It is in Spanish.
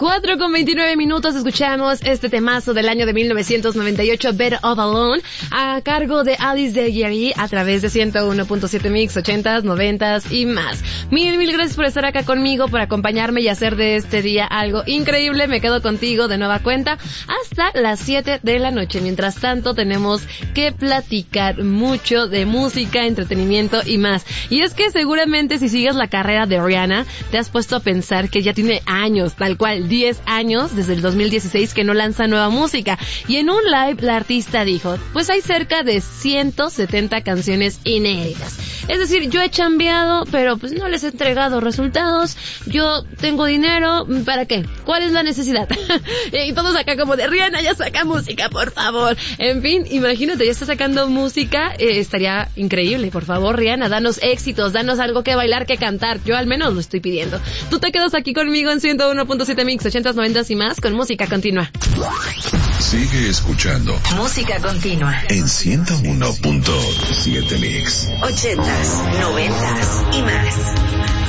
4:29 escuchamos este temazo del año de 1998, Better Off Alone, a cargo de Alice de Guerri a través de 101.7 Mix, 80s, 90s y más. Mil gracias por estar acá conmigo, por acompañarme y hacer de este día algo increíble. Me quedo contigo de nueva cuenta hasta las 7 de la noche. Mientras tanto, tenemos que platicar mucho de música, entretenimiento y más. Y es que seguramente si sigues la carrera de Rihanna, te has puesto a pensar que ya tiene años, tal cual, 10 años desde el 2016 que no lanza nueva música. Y en un live la artista dijo, pues hay cerca de 170 canciones inéditas. Es decir, yo he chambeado, pero pues no les he entregado resultados. Yo tengo dinero, ¿para qué? ¿Cuál es la necesidad? Y todos acá como de Rihanna, ya saca música, por favor. En fin, imagínate, ya está sacando música, estaría increíble. Por favor, Rihanna, danos éxitos, danos algo que bailar, que cantar. Yo al menos lo estoy pidiendo. Tú te quedas aquí conmigo en 101.7 Mix, 80s, 90s y más, con música continua. Sigue escuchando Música Continua en 101.7 Mix, 80s, 90s y más.